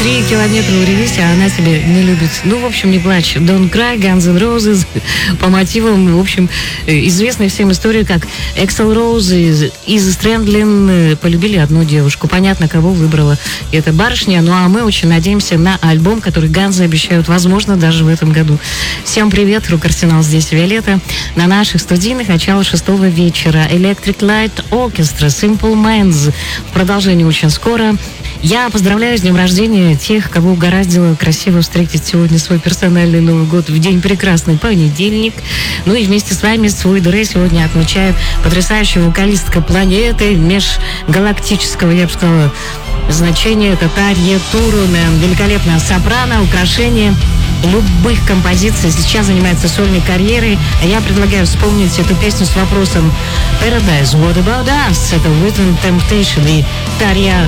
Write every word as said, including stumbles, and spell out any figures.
Три километра у ревиси, а она тебя не любит. Ну, в общем, не плачь. Don't Cry, Guns N' Roses. По мотивам, в общем, известной всем истории, как Эксел Роуз из, из Стрэндлин полюбили одну девушку. Понятно, кого выбрала эта барышня. Ну, а мы очень надеемся на альбом, который Ганзы обещают, возможно, даже в этом году. Всем привет, Рок-Арсенал, здесь Виолетта. На наших студийных начало шестого вечера. Electric Light Orchestra, Simple Minds. В продолжении очень скоро. Я поздравляю с днем рождения тех, кого угораздило красиво встретить сегодня свой персональный Новый год в день прекрасный понедельник. Ну и вместе с вами свой дыры сегодня отмечает потрясающая вокалистка планеты, межгалактического, я бы сказала, значения. Это Тарья Туруnen. Великолепная сопрано, украшение любых композиций. Сейчас занимается сольной карьерой. А я предлагаю вспомнить эту песню с вопросом Paradise, What About Us? Это Written Temptation и Тарья